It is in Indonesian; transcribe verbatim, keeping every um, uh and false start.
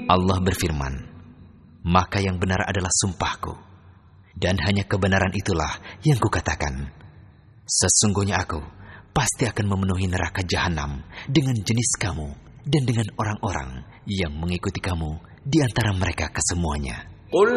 Allah berfirman, maka yang benar adalah sumpahku, dan hanya kebenaran itulah yang kukatakan. Sesungguhnya aku pasti akan memenuhi neraka jahanam dengan jenis kamu dan dengan orang-orang yang mengikuti kamu di antara mereka kesemuanya.